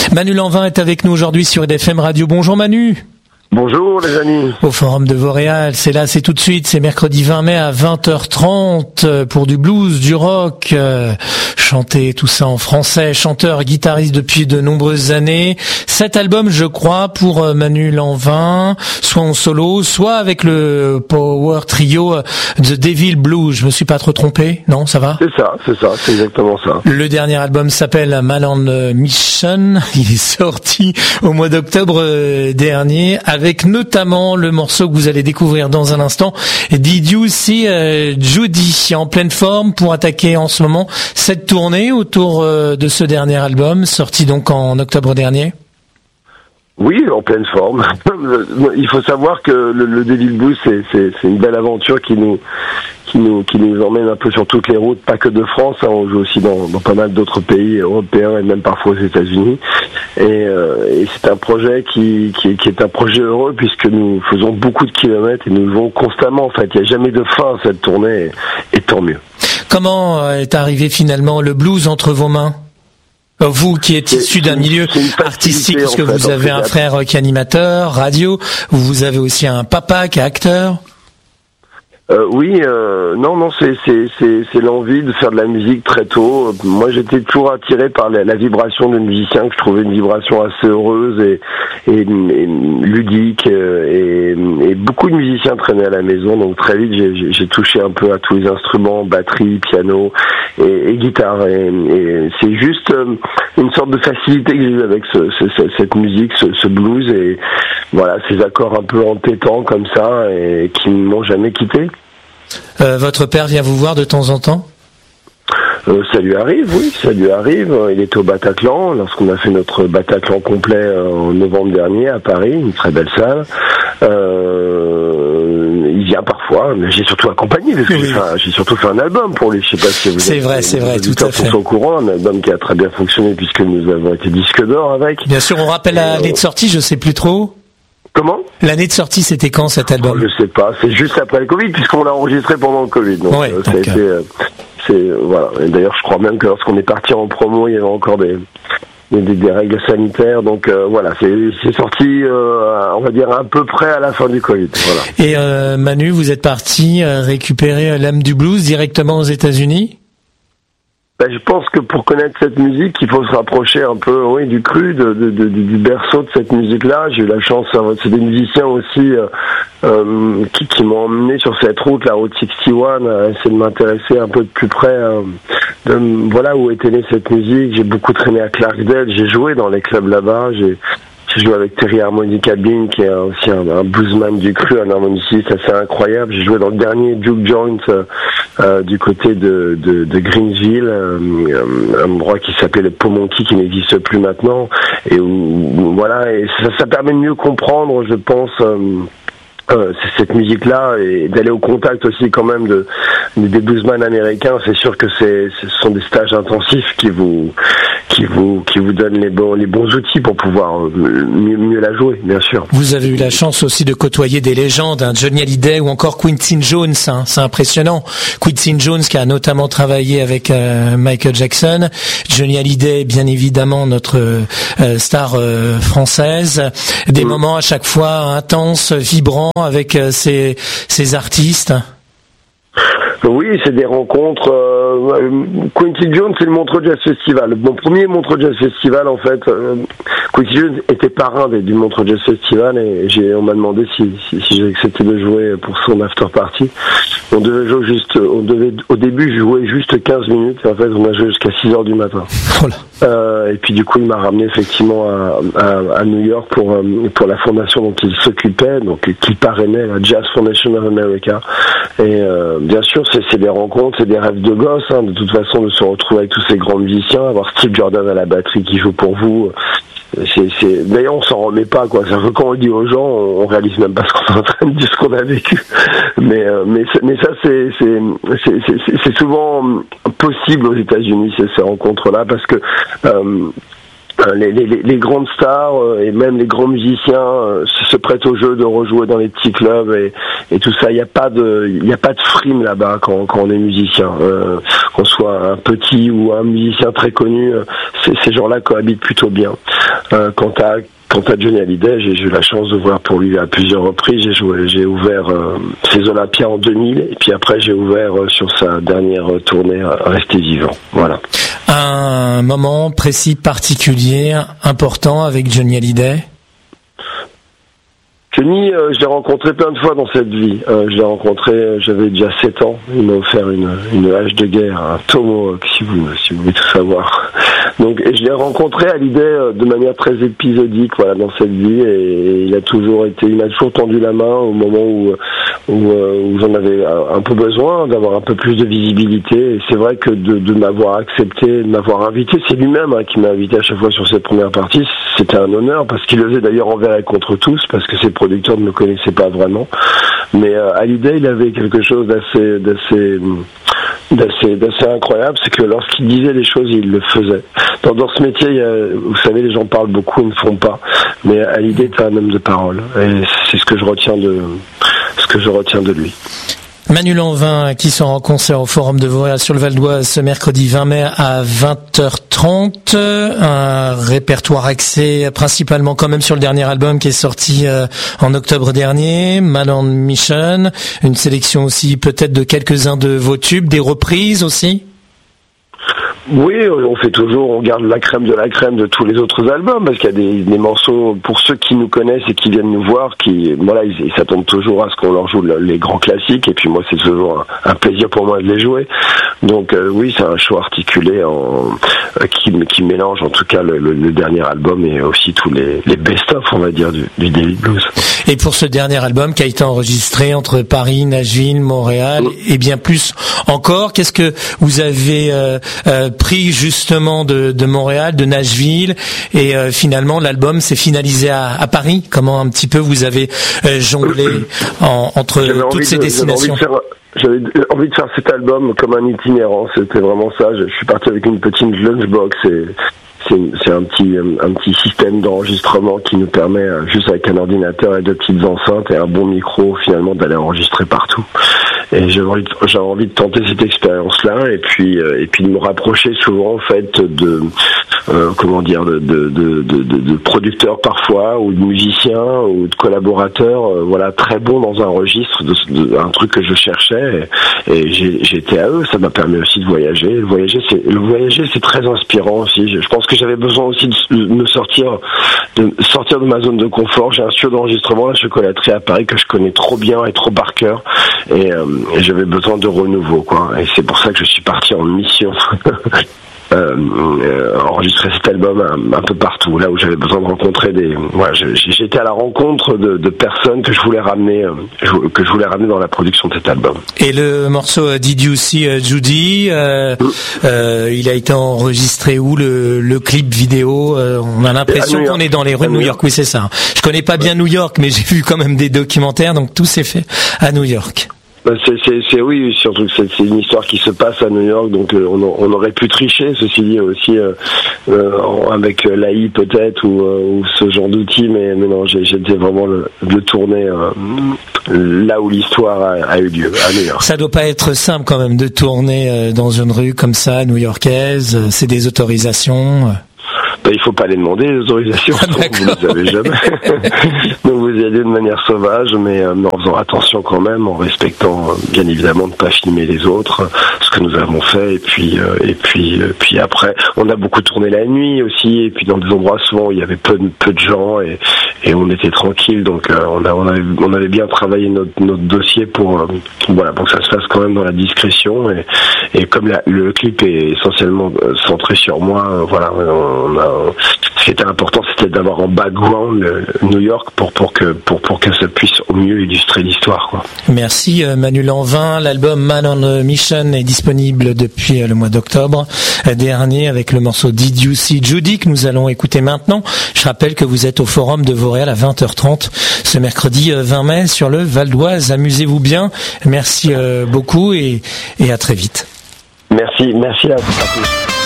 Manu Lanvin est avec nous aujourd'hui sur EDFM Radio. Bonjour Manu. Bonjour les amis. Au Forum de Vauréal, c'est tout de suite, c'est mercredi 20 mai à 20h30 pour du blues, du rock, chanter tout ça en français, chanteur, guitariste depuis de nombreuses années. Cet album, je crois, pour Manu Lanvin, soit en solo, soit avec le power trio The Devil Blues. Je me suis pas trop trompé, non, ça va? C'est exactement ça. Le dernier album s'appelle Man on Mission. Il est sorti au mois d'octobre dernier, avec notamment le morceau que vous allez découvrir dans un instant, Did You See Judy, en pleine forme pour attaquer en ce moment cette tournée autour de ce dernier album, sorti donc en octobre dernier. Oui, en pleine forme. Il faut savoir que le Devil Blues, c'est une belle aventure qui nous emmène un peu sur toutes les routes, pas que de France, hein, on joue aussi dans pas mal d'autres pays européens et même parfois aux États-Unis. Et c'est un projet qui est un projet heureux puisque nous faisons beaucoup de kilomètres et nous jouons constamment. En fait, il n'y a jamais de fin à cette tournée et tant mieux. Comment est arrivé finalement le blues entre vos mains? Vous qui êtes issu d'un milieu artistique, puisque vous avez un frère qui est animateur, radio, vous avez aussi un papa qui est acteur. Non, c'est l'envie de faire de la musique très tôt. Moi, j'étais toujours attiré par la vibration de musicien, que je trouvais une vibration assez heureuse et ludique. Et beaucoup de musiciens traînaient à la maison, donc très vite, j'ai touché un peu à tous les instruments, batterie, piano et guitare. Et c'est juste une sorte de facilité que j'ai eue avec cette musique, ce blues, et voilà, ces accords un peu entêtants comme ça, et qui ne m'ont jamais quitté. Votre père vient vous voir de temps en temps? Ça lui arrive. Il était au Bataclan, lorsqu'on a fait notre Bataclan complet en novembre dernier à Paris, une très belle salle. Il vient parfois, mais j'ai surtout accompagné, parce que j'ai surtout fait un album pour lui. Je sais pas si vous C'est vrai, tout à fait. Sont au courant, un album qui a très bien fonctionné puisque nous avons été disque d'or avec. Bien sûr, on rappelle l'année de sortie, je sais plus trop. Comment? L'année de sortie, c'était quand cet album? Je sais pas, c'est juste après le Covid, puisqu'on l'a enregistré pendant le Covid. Donc, ça a été, voilà. Et d'ailleurs, je crois même que lorsqu'on est parti en promo, il y avait encore des règles sanitaires. Donc voilà, c'est sorti, on va dire à peu près à la fin du Covid. Voilà. Et Manu, vous êtes parti récupérer l'âme du blues directement aux États-Unis? Je pense que pour connaître cette musique, il faut se rapprocher un peu, du cru, du berceau de cette musique-là. J'ai eu la chance, c'est des musiciens aussi qui m'ont emmené sur cette route, la route 61, à essayer de m'intéresser un peu de plus près, voilà où était née cette musique. J'ai beaucoup traîné à Clarksdale, j'ai joué dans les clubs là-bas, j'ai joué avec Terry Harmonica Bean, qui est aussi un bluesman du cru, un harmoniciste assez incroyable. J'ai joué dans le dernier Juke Joint du côté de Greensville, un endroit qui s'appelait le Pomonkey, qui n'existe plus maintenant. Et voilà, et ça permet de mieux comprendre, je pense, cette musique-là, et d'aller au contact aussi quand même des bluesmen américains. C'est sûr que ce sont des stages intensifs qui vous donnent les bons outils pour pouvoir mieux la jouer, bien sûr. Vous avez eu la chance aussi de côtoyer des légendes, Johnny Hallyday ou encore Quincy Jones, c'est impressionnant. Quincy Jones qui a notamment travaillé avec Michael Jackson, Johnny Hallyday bien évidemment notre star française. Des moments à chaque fois intenses, vibrants avec ces artistes. Oui, c'est des rencontres. Quincy Jones, c'est le Montreux Jazz Festival. Mon premier Montreux Jazz Festival, en fait, Quincy Jones était parrain du Montreux Jazz Festival, et on m'a demandé si j'ai accepté de jouer pour son after party. On devait au début jouer juste 15 minutes, et en fait on a joué jusqu'à 6h du matin. Voilà. Et puis du coup il m'a ramené effectivement à New York pour la fondation dont il s'occupait, donc qui parrainait la Jazz Foundation of America. Et bien sûr c'est des rencontres, c'est des rêves de gosse, de toute façon, de se retrouver avec tous ces grands musiciens, avoir Steve Jordan à la batterie qui joue pour vous. D'ailleurs, on s'en remet pas, quoi. C'est-à-dire que quand on le dit aux gens, on réalise même pas ce qu'on est en train de dire, ce qu'on a vécu. Mais ça, c'est souvent possible aux États-Unis, ces rencontres-là, parce que les grandes stars et même les grands musiciens se prêtent au jeu de rejouer dans les petits clubs et tout ça. Il y a pas de frime là-bas quand on est musicien. Qu'on soit un petit ou un musicien très connu, ces gens-là cohabitent plutôt bien. Quant à Johnny Hallyday, j'ai eu la chance de voir pour lui à plusieurs reprises. J'ai ouvert ses Olympias en 2000 et puis après j'ai ouvert sur sa dernière tournée Rester vivant. Voilà. Un moment précis, particulier, important avec Johnny Hallyday? Johnny, je l'ai rencontré plein de fois dans cette vie. Je l'ai rencontré, j'avais déjà 7 ans. Il m'a offert une hache de guerre, un tomahawk, si vous voulez tout savoir. Donc, et je l'ai rencontré Hallyday de manière très épisodique, voilà, dans cette vie. Et il m'a toujours tendu la main au moment où j'en avais un peu besoin, d'avoir un peu plus de visibilité. Et c'est vrai que de m'avoir accepté, de m'avoir invité, c'est lui-même qui m'a invité à chaque fois sur cette première partie. C'était un honneur parce qu'il le faisait d'ailleurs envers et contre tous, parce que ses producteurs ne me connaissaient pas vraiment. Mais Hallyday, il avait quelque chose d'assez incroyable, c'est que lorsqu'il disait les choses, il le faisait. Dans ce métier, vous savez, les gens parlent beaucoup, ils ne font pas. Mais Hallyday est un homme de parole, et c'est ce que je retiens de lui. Manu Lanvin qui sera en concert au Forum de Vauréal sur le Val d'Oise ce mercredi 20 mai à 20h30. Un répertoire axé principalement quand même sur le dernier album qui est sorti en octobre dernier, Man on Mission. Une sélection aussi peut-être de quelques-uns de vos tubes, des reprises aussi. Oui, on garde la crème de tous les autres albums, parce qu'il y a des morceaux, pour ceux qui nous connaissent et qui viennent nous voir, ils s'attendent toujours à ce qu'on leur joue les grands classiques, et puis moi c'est toujours un plaisir pour moi de les jouer. Donc oui, c'est un choix articulé qui mélange en tout cas le dernier album et aussi tous les best-of, on va dire, du David Blues. Et pour ce dernier album qui a été enregistré entre Paris, Nashville, Montréal et bien plus encore, qu'est-ce que vous avez pris justement de Montréal, de Nashville, et finalement l'album s'est finalisé à Paris? Comment un petit peu vous avez jonglé entre toutes ces destinations? J'avais envie de faire cet album comme un itinérant, c'était vraiment ça. Je suis parti avec une petite lunchbox et c'est un petit système d'enregistrement qui nous permet, juste avec un ordinateur et 2 petites enceintes et un bon micro, finalement, d'aller enregistrer partout. Et j'avais envie de tenter cette expérience-là, et puis de me rapprocher souvent, en fait, de producteurs parfois, ou de musiciens, ou de collaborateurs, voilà, très bons dans un registre, un truc que je cherchais, et j'ai été à eux. Ça m'a permis aussi de voyager. Le voyager, c'est très inspirant aussi. Je pense que j'avais besoin aussi de sortir de ma zone de confort. J'ai un studio d'enregistrement, la chocolaterie à Paris, que je connais trop bien et trop par cœur, et j'avais besoin de renouveau, quoi. Et c'est pour ça que je suis parti en mission. Enregistrer cet album un peu partout, là où j'avais besoin de rencontrer j'étais à la rencontre de personnes que je voulais ramener dans la production de cet album. Et le morceau Did You See Judy, il a été enregistré où, le clip vidéo? On a l'impression qu'on est dans les rues de New York. Oui, c'est ça. Je connais pas bien New York, mais j'ai vu quand même des documentaires, donc tout s'est fait à New York. Oui, surtout que c'est une histoire qui se passe à New York, donc on aurait pu tricher, ceci dit, aussi avec l'AI peut-être, ou ce genre d'outils, mais non, j'étais vraiment de tourner là où l'histoire a eu lieu, à New York. Ça doit pas être simple quand même de tourner dans une rue comme ça, new-yorkaise, c'est des autorisations. Il faut pas les demander, les autorisations, vous les avez jamais. Donc vous y allez de manière sauvage, mais en faisant attention quand même, en respectant bien évidemment de pas filmer les autres, ce que nous avons fait, et puis après, on a beaucoup tourné la nuit aussi, et puis dans des endroits souvent où il y avait peu de gens, et on était tranquille, donc on avait bien travaillé notre dossier pour que ça se fasse quand même dans la discrétion, et comme le clip est essentiellement centré sur moi, ce qui était important, c'était d'avoir en background New York pour que ça puisse au mieux illustrer l'histoire, quoi. Merci Manu Lanvin. L'album Man on Mission est disponible depuis le mois d'octobre dernier avec le morceau Did You See Judy que nous allons écouter maintenant. Je rappelle que vous êtes au Forum de Vauréal à 20h30 ce mercredi 20 mai sur le Val d'Oise. Amusez-vous bien. Merci beaucoup et à très vite. Merci à tous.